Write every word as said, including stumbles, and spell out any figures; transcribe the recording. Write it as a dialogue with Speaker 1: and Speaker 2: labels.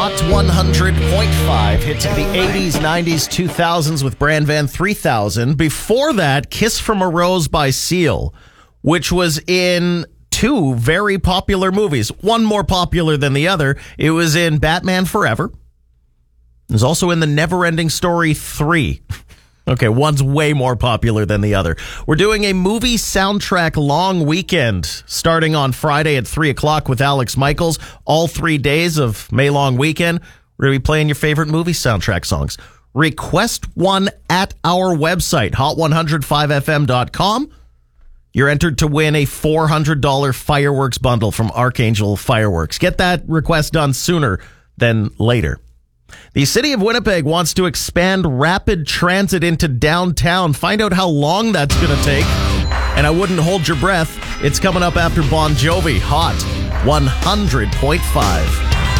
Speaker 1: Hot one hundred point five. Hits of the eighties, nineties, two thousands with Brand Van three thousand. Before that, Kiss from a Rose by Seal, which was in two very popular movies. One more popular than the other. It was in Batman Forever. It was also in The Neverending Story three. Okay, one's way more popular than the other. We're doing a movie soundtrack long weekend starting on Friday at three o'clock with Alex Michaels. All three days of May long weekend, we're going to be playing your favorite movie soundtrack songs. Request one at our website, hot one hundred five f m dot com. You're entered to win a four hundred dollars fireworks bundle from Archangel Fireworks. Get that request done sooner than later. The city of Winnipeg wants to expand rapid transit into downtown. Find out how long that's going to take. And I wouldn't hold your breath. It's coming up after Bon Jovi. Hot one hundred point five.